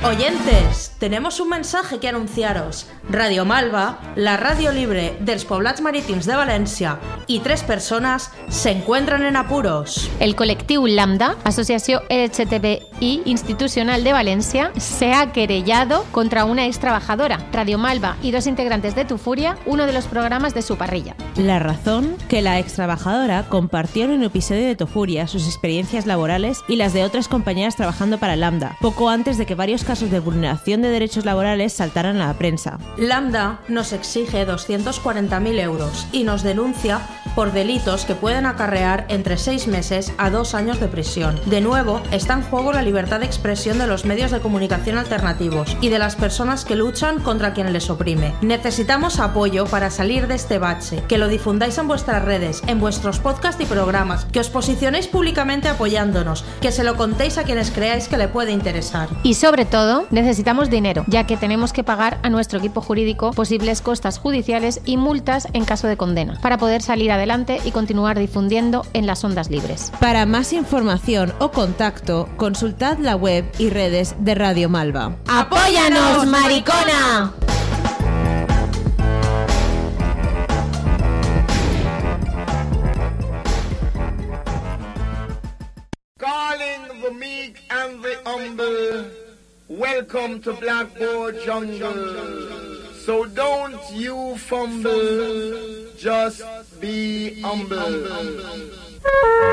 Oyentes, tenemos un mensaje que anunciaros. Radio Malva, la radio libre dels Poblats Marítims de València y 3 personas se encuentran en apuros. El colectivo Lambda, Asociación LGTBI Institucional de Valencia, se ha querellado contra una ex trabajadora, Radio Malva y 2 integrantes de Tufuria, uno de los programas de su parrilla. La razón, que la ex trabajadora compartió en un episodio de Tufuria sus experiencias laborales y las de otras compañeras trabajando para Lambda, poco antes de que varios casos de vulneración de derechos laborales saltaran a la prensa. Lambda nos exige 240.000 euros y nos denuncia por delitos que pueden acarrear entre 6 meses a 2 años de prisión. De nuevo, está en juego la libertad de expresión de los medios de comunicación alternativos y de las personas que luchan contra quien les oprime. Necesitamos apoyo para salir de este bache, que lo difundáis en vuestras redes, en vuestros podcasts y programas, que os posicionéis públicamente apoyándonos, que se lo contéis a quienes creáis que le puede interesar. Y sobre todo, necesitamos dinero, ya que tenemos que pagar a nuestro equipo jurídico posibles costas judiciales y multas en caso de condena, para poder salir adelante y continuar difundiendo en las ondas libres. Para más información o contacto, consultad la web y redes de Radio Malva. ¡Apóyanos, maricona! Calling the meek and the humble, welcome to Blackboard Jungle. So don't you fumble, just be humble.